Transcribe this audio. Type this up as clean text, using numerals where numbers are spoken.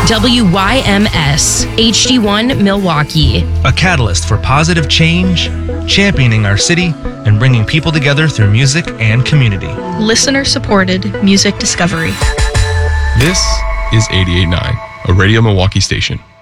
WYMS HD1 Milwaukee. A catalyst for positive change, championing our city, and bringing people together through music and community. Listener-supported music discovery. This is 88.9, a Radio Milwaukee station.